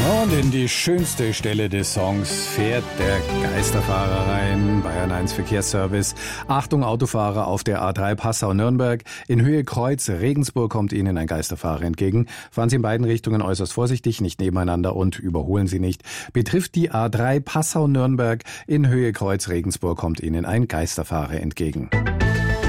Und in die schönste Stelle des Songs fährt der Geisterfahrer rein. Bayern 1 Verkehrsservice. Achtung Autofahrer auf der A3 Passau-Nürnberg. In Höhe Kreuz Regensburg kommt Ihnen ein Geisterfahrer entgegen. Fahren Sie in beiden Richtungen äußerst vorsichtig, nicht nebeneinander und überholen Sie nicht. Betrifft die A3 Passau-Nürnberg. In Höhe Kreuz Regensburg kommt Ihnen ein Geisterfahrer entgegen.